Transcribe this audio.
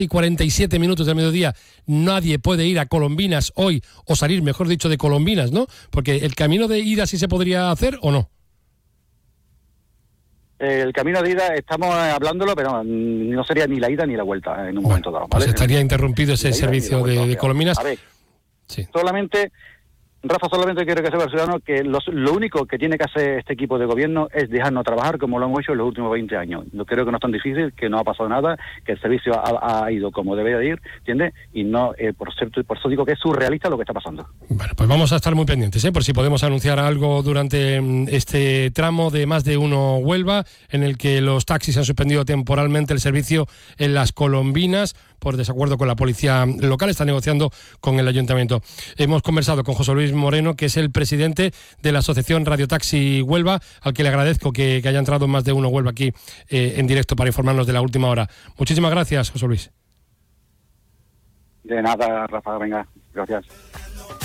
y 47 minutos del mediodía, nadie puede ir a Colombinas hoy, o salir, mejor dicho, de Colombinas, ¿no? Porque el camino de ida sí se podría hacer, ¿o no? El camino de ida estamos hablándolo, pero no sería ni la ida ni la vuelta en un momento dado, ¿vale? Pues estaría interrumpido ese servicio de Colombinas. A ver, sí. Rafa, solamente quiero que sepa el ciudadano que lo único que tiene que hacer este equipo de gobierno es dejarnos trabajar como lo hemos hecho en los últimos 20 años. No creo que no es tan difícil, que no ha pasado nada, que el servicio ha ido como debe de ir, ¿entiendes? Y no, por eso digo que es surrealista lo que está pasando. Bueno, pues vamos a estar muy pendientes, por si podemos anunciar algo durante este tramo de Más de Uno Huelva, en el que los taxis han suspendido temporalmente el servicio en las Colombinas por desacuerdo con la policía local. Está negociando con el ayuntamiento. Hemos conversado con José Luis Moreno, que es el presidente de la asociación Radio Taxi Huelva, al que le agradezco que haya entrado en Más de Uno Huelva aquí en directo para informarnos de la última hora. Muchísimas gracias, José Luis. De nada, Rafa, venga, gracias.